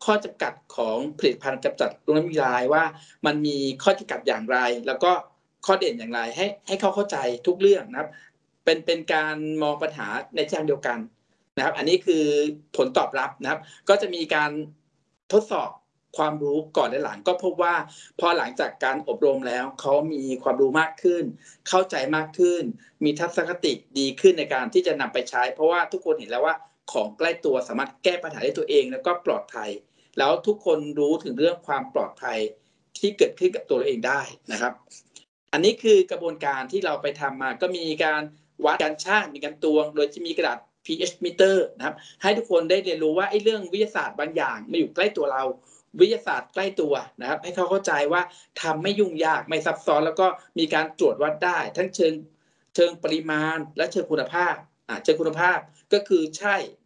ข้อจำกัดของผลิตภัณฑ์กำจัดโรคน้ำยุงลายว่ามันมีข้อจำกัดอย่างไรแล้วก็ข้อเด่นอย่างไรให้เขาเข้าใจทุกเรื่องนะครับเป็นการมองปัญหาในทางเดียวกันนะครับอันนี้คือผลตอบรับนะครับก็จะมีการทดสอบความรู้ก่อนและหลังก็พบว่าพอหลังจากการอบรมแล้วเขามีความรู้มากขึ้นเข้าใจมากขึ้นมีทัศนคติดีขึ้นในการที่จะนำไปใช้เพราะว่าทุกคนเห็นแล้วว่าของใกล้ตัวสามารถแก้ปัญหาได้ตัวเองแล้วก็ปลอดภัยแล้วทุกคนรู้ถึงเรื่องความปลอดภัยที่เกิดขึ้นกับตัวเราเองได้นะครับอันนี้คือกระบวนการที่เราไปทำมาก็มีการวัดการช่างมีการตวงโดยที่มีกระดาษ pH meter นะครับให้ทุกคนได้เรียนรู้ว่าไอ้เรื่องวิทยาศาสตร์บางอย่างมาอยู่ใกล้ตัวเราวิทยาศาสตร์ใกล้ตัวนะครับให้เขาเข้าใจว่าทำไม่ยุ่งยากไม่ซับซ้อนแล้วก็มีการตรวจวัดได้ทั้งเชิงปริมาณและเชิงคุณภาพเชิงคุณภาพก็คือใช่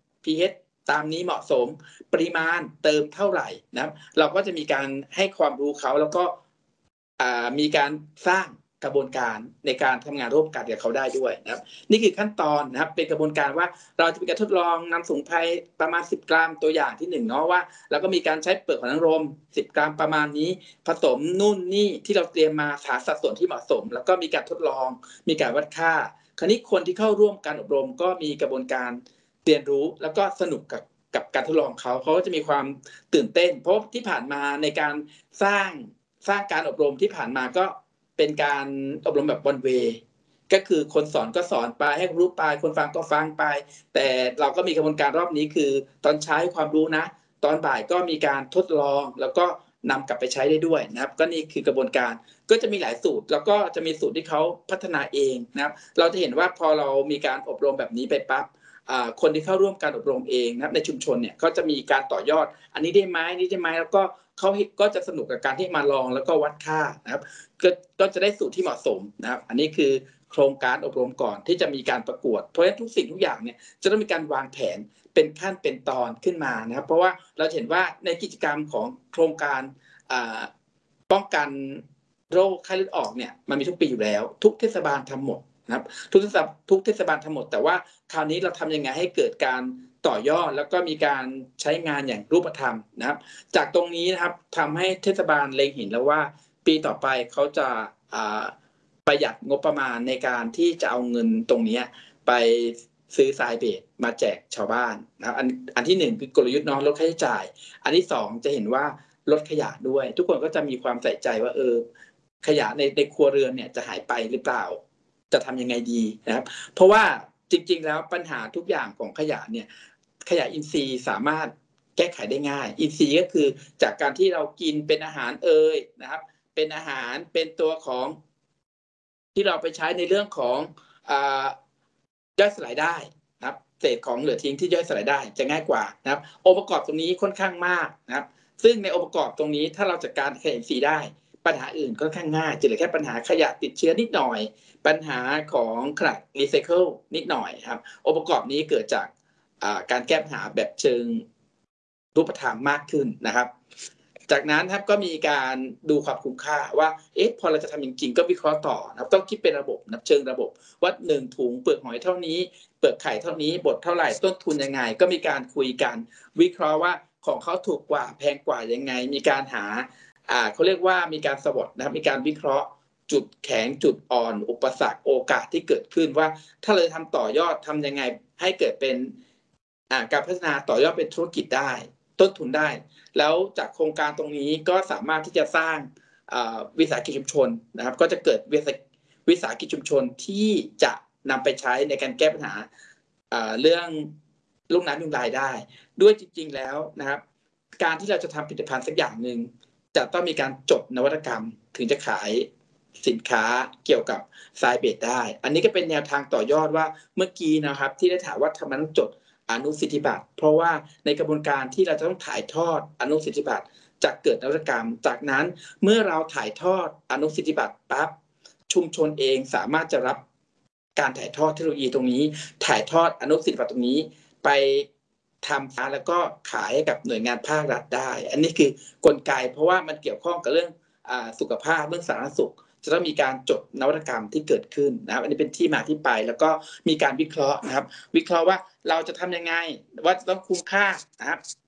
pH ตามนี้เหมาะสมปริมาณเติมเท่าไหร่นะครับเราก็จะมีการให้ความรู้เขาแล้วก็มีการสร้างกระบวนการในการทำงานร่วมกันกับเขาได้ด้วยนะครับนี่คือขั้นตอนนะครับเป็นกระบวนการว่าเราจะมีการทดลองนำสมุนไพรประมาณ10 กรัมตัวอย่างที่1เนาะว่าแล้วก็มีการใช้เปลือกหอยนางรม10 กรัมประมาณนี้ผสมนู่นนี่ที่เราเตรียมมาหาสัดส่วนที่เหมาะสมแล้วก็มีการทดลองมีการวัดค่าคราวนี้คนที่เข้าร่วมการอบรมก็มีกระบวนการเรียนรู้แล้วก็สนุกกับการทดลองเขาก็จะมีความตื่นเต้นเพราะที่ผ่านมาในการสร้างการอบรมที่ผ่านมาก็เป็นการอบรมแบบone wayก็คือคนสอนก็สอนไปให้รู้ไปคนฟังก็ฟังไปแต่เราก็มีกระบวนการรอบนี้คือตอนใช้ความรู้นะตอนบ่ายก็มีการทดลองแล้วก็นำกลับไปใช้ได้ด้วยนะครับก็นี่คือกระบวนการก็จะมีหลายสูตรแล้วก็จะมีสูตรที่เขาพัฒนาเองนะครับเราจะเห็นว่าพอเรามีการอบรมแบบนี้ไปปั๊บคนที่เข้าร่วมการอบรมเองนะครับในชุมชนเนี่ยก็จะมีการต่อยอดอันนี้ได้ไหมนี่ได้ไหมแล้วก็เขาก็จะสนุกกับการที่มาลองแล้วก็วัดค่านะครับก็จะได้สูตรที่เหมาะสมนะครับอันนี้คือโครงการอบรมก่อนที่จะมีการประกวดเพราะฉะนั้นทุกสิ่งทุกอย่างเนี่ยจะต้องมีการวางแผนเป็นขั้นเป็นตอนขึ้นมานะครับเพราะว่าเราเห็นว่าในกิจกรรมของโครงการป้องกันโรคไข้เลือดออกเนี่ยมันมีทุกปีอยู่แล้วทุกเทศบาลทำหมดนะครับทุกเทศบาลทำหมดแต่ว่าคราวนี้เราทำยังไงให้เกิดการต่อยอดแล้วก็มีการใช้งานอย่างรูปธรรมนะครับจากตรงนี้นะครับทำให้เทศบาลเล็งเห็นแล้วว่าปีต่อไปเขาจะประหยัดงบประมาณในการที่จะเอาเงินตรงนี้ไปซื้อทรายเบสมาแจกชาวบ้านนะครับอันที่1คือกลยุทธ์น้องลดค่าใช้จ่ายอันที่2จะเห็นว่าลดขยะด้วยทุกคนก็จะมีความใส่ใจว่าขยะในครัวเรือนเนี่ยจะหายไปหรือเปล่าจะทำยังไงดีนะครับเพราะว่าจริงๆแล้วปัญหาทุกอย่างของขยะเนี่ยขยะอินทรีย์สามารถแก้ไขได้ง่ายอินทรีย์ก็คือจากการที่เรากินเป็นอาหารนะครับเป็นอาหารเป็นตัวของที่เราไปใช้ในเรื่องของย่อยสลายได้นะครับเศษของเหลือทิ้งที่ย่อยสลายได้จะง่ายกว่านะครับองค์ประกอบตรงนี้ค่อนข้างมากนะครับซึ่งในองค์ประกอบตรงนี้ถ้าเราจัดการขยะอินทรีย์ได้ปัญหาอื่นค่อนข้างง่ายจะเหลือแค่ปัญหาขยะติดเชื้อนิดหน่อยปัญหาของขยะรีไซเคิลนิดหน่อยครับองค์ประกอบนี้เกิดจากการแก้ปัญหาแบบเชิงรูปธรรมมากขึ้นนะครับจากนั้นครับก็มีการดูความคุ้มค่าว่าพอเราจะทำจริงๆก็วิเคราะห์ต่อนะครับต้องคิดเป็นระบบนะเชิงระบบว่า1ถุงเปลือกหอยเท่านี้เปลือกไข่เท่านี้บดเท่าไหร่ต้นทุนยังไงก็มีการคุยกันวิเคราะห์ว่าของเขาถูกกว่าแพงกว่ายังไงมีการหาเขาเรียกว่ามีการสวอตนะครับมีการวิเคราะห์จุดแข็งจุดอ่อนอุปสรรคโอกาสที่เกิดขึ้นว่าถ้าเราจะทำต่อยอดทำยังไงให้เกิดเป็นการพัฒนาต่อยอดเป็นธุรกิจได้ต้นทุนได้แล้วจากโครงการตรงนี้ก็สามารถที่จะสร้างวิสาหกิจชุมชนนะครับก็จะเกิดวิสาหกิจชุมชนที่จะนำไปใช้ในการแก้ปัญหาเรื่องลูกน้ำยุงลายได้ด้วยจริงๆแล้วนะครับการที่เราจะทำผลิตภัณฑ์สักอย่างหนึ่งจะต้องมีการจดนวัตกรรมถึงจะขายสินค้าเกี่ยวกับทรายเบสได้อันนี้ก็เป็นแนวทางต่อยอดว่าเมื่อกี้นะครับที่ได้ถามว่าทำไมต้องจดอนุสิทธิบัตรเพราะว่าในกระบวนการที่เราจะต้องถ่ายทอดอนุสิทธิบัตรจะเกิดนวัตกรรมจากนั้นเมื่อเราถ่ายทอดอนุสิทธิบัตรปั๊บชุมชนเองสามารถจะรับการถ่ายทอดเทคโนโลยีตรงนี้ถ่ายทอดอนุสิทธิบัตรตรงนี้ไปทำแล้วก็ขายให้กับหน่วยงานภาครัฐได้อันนี้คือกลไกเพราะว่ามันเกี่ยวข้องกับเรื่องสุขภาพเรื่องสาธารณสุขจะต้องมีการจดนวัตกรรมที่เกิดขึ้นนะครับอันนี้เป็นที่มาที่ไปแล้วก็มีการวิเคราะห์นะครับวิเคราะห์ว่าเราจะทำยังไงว่าจะต้องคุ้มค่านะครับ